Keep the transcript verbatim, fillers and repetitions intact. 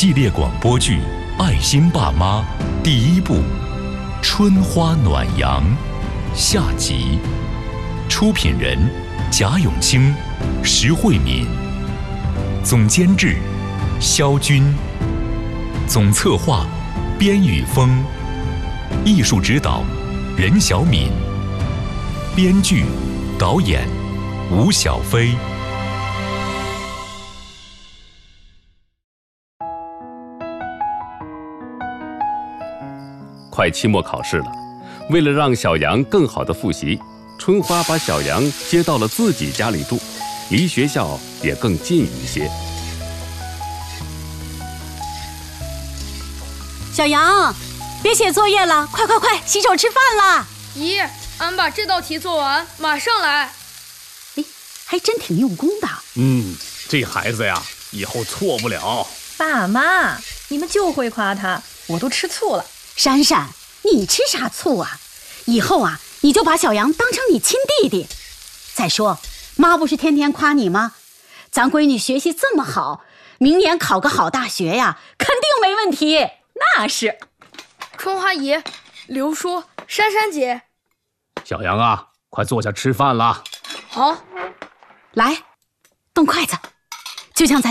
系列广播剧《爱心爸妈》第一部《春花暖阳》下集，出品人贾永清、石慧敏，总监制肖军，总策划边雨峰，艺术指导任小敏，编剧导演吴小飞。 快期末考试了，为了让小杨更好的复习，春花把小杨接到了自己家里住，离学校也更近一些。 小杨，别写作业了，快快快，洗手吃饭啦！ 姨，俺把这道题做完，马上来。 哎，还真挺用功的。 嗯，这孩子呀，以后错不了。 爸妈，你们就会夸他，我都吃醋了。 珊珊，你吃啥醋啊？以后啊，你就把小杨当成你亲弟弟。再说，妈不是天天夸你吗？咱闺女学习这么好，明年考个好大学呀，肯定没问题。那是。 春花姨、刘叔、珊珊姐， 小杨啊，快坐下吃饭啦。 好， 来，动筷子，就像咱